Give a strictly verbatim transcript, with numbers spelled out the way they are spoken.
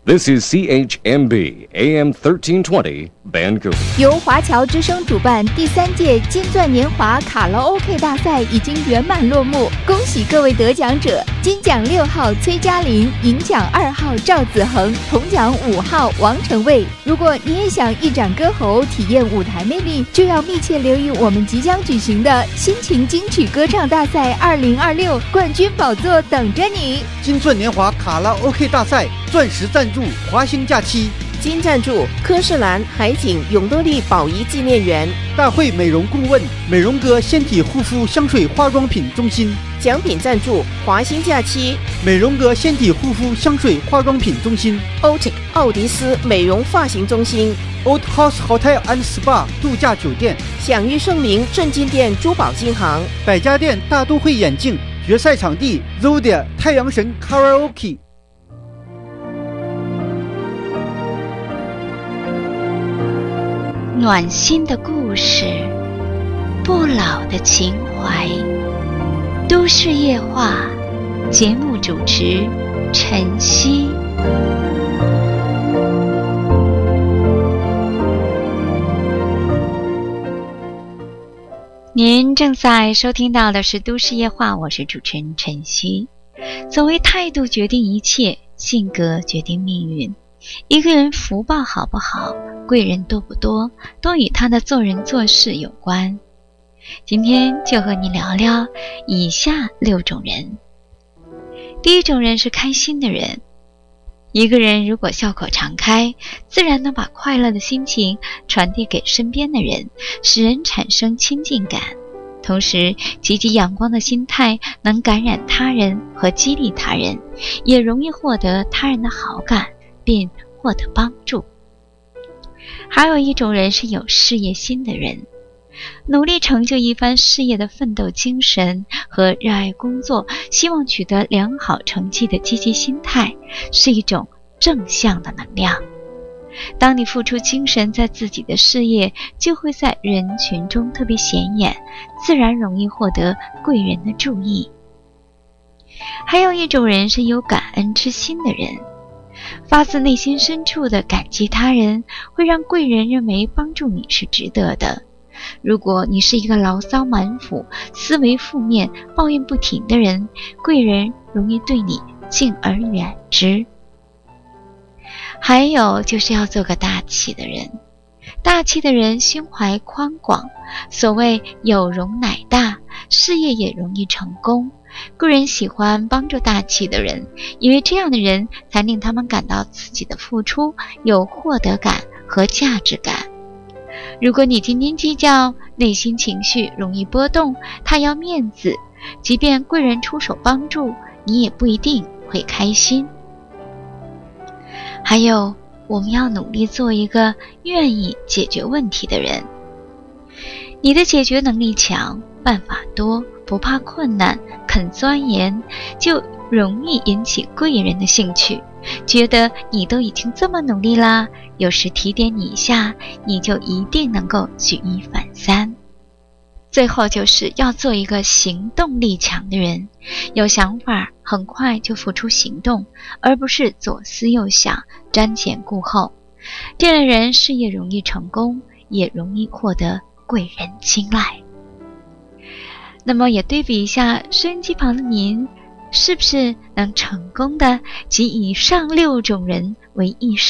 This is C H M B A M thirteen twenty Vancouver。 由华侨之声主办第三届金钻年华卡拉 OK 大赛已经圆满落幕，恭喜各位得奖者！金奖六号崔嘉玲，银奖二号赵子恒，铜奖五号王成卫。如果你也想一展歌喉，体验舞台魅力，就要密切留意我们即将举行的新情金曲歌唱大赛二零二六，冠军宝座等着你！ 金钻年华卡拉 OK 大赛钻石赞助华兴假期， 金赞助科士兰海景永乐利宝仪纪念园， 大会美容顾问美容阁纤体护肤香水化妆品中心， 奖品赞助华兴假期美容阁纤体护肤香水化妆品中心， Otic 奥迪斯美容发型中心， Old House Hotel and Spa 度假酒店， 享誉盛名正金店珠宝金行， 百家店大都会眼镜，决赛场地 Zodia 太阳神 Karaoke。 暖心的故事，不老的情怀，都市夜话，节目主持陈曦。您正在收听到的是都市夜话，我是主持人陈曦。所谓态度决定一切，性格决定命运。一个人福报好不好，贵人多不多，都与他的做人做事有关。今天就和你聊聊以下六种人。第一种人是开心的人。一个人如果笑口常开，自然能把快乐的心情传递给身边的人，使人产生亲近感。同时，积极阳光的心态能感染他人和激励他人，也容易获得他人的好感并获得帮助。还有一种人是有事业心的人，努力成就一番事业的奋斗精神和热爱工作，希望取得良好成绩的积极心态，是一种正向的能量。当你付出精神在自己的事业，就会在人群中特别显眼，自然容易获得贵人的注意。还有一种人是有感恩之心的人，发自内心深处的感激他人，会让贵人认为帮助你是值得的。如果你是一个牢骚满腹、思维负面、抱怨不停的人，贵人容易对你敬而远之。还有就是要做个大气的人。大气的人心怀宽广，所谓有容乃大，事业也容易成功。贵人喜欢帮助大气的人，因为这样的人才令他们感到自己的付出有获得感和价值感。如果你斤斤计较，内心情绪容易波动，他要面子，即便贵人出手帮助，你也不一定会开心。还有，我们要努力做一个愿意解决问题的人。你的解决能力强，办法多，不怕困难，肯钻研，就容易引起贵人的兴趣，觉得你都已经这么努力啦，有时提点你一下，你就一定能够举一反三。最后就是要做一个行动力强的人，有想法很快就付出行动，而不是左思右想，瞻前顾后。这类人事业容易成功，也容易获得贵人青睐。那么也对比一下收音机旁的您，是不是能成功的集以上六种人为一身